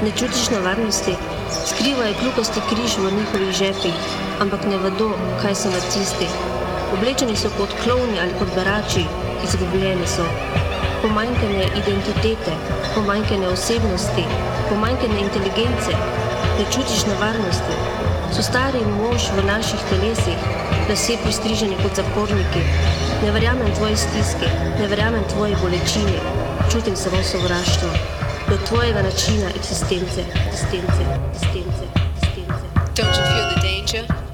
Ne čutiš nevarnosti? Skrivajo kljukasti križ v njihovih žepih, ampak ne vedo, kaj so nacisti. Oblečeni so kot klovni ali kot berači, izgubljeni so. Pomanjkanje identitete, pomanjkanje osebnosti, pomanjkanje inteligence. Ne čutiš nevarnosti? So stari mož v naših telesih, lasje pristriženi kot zaporniki. Ne verjamem tvoji stiski, ne verjamem tvoji bolečini. Čutim samo sovraštvo do tvojega načina eksistence. Don't you feel the danger?